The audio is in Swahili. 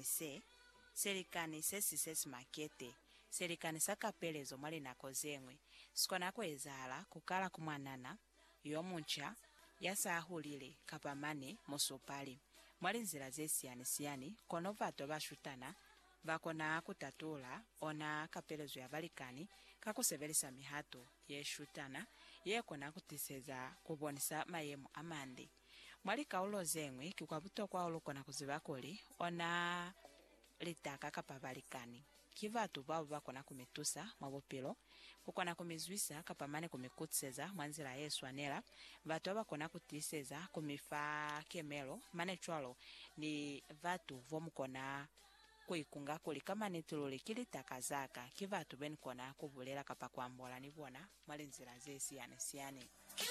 se serikani sesi makete serikani sakapelezo mwali nakozemwe sikonako ezala kukala kumwanana yomuncha yasahulile kapamane mosopali mwali nzira zesiyani kono vato bashutana bakona kutatula ona kapelezo ya balikani kakusevelisa mihato yeshutana yekona kutiseza kubonisa mayemu amande mwali kaulozemwe kikwabuto kwa olukona kuzibakoli ona litaka kapabalikani kivatu babo bakona kumitusa mwabopilo kukona kumizwisa kapamane kumikutseza mwanzira Yesu anela vatu abakona kutiseza kumifa kemelo manechwalo ni vatu vomukona kuikunga kuli kama netulole kilitaka zaka kivatu benkona kubulela kapa kwambola nibona mwali nzira zesiyane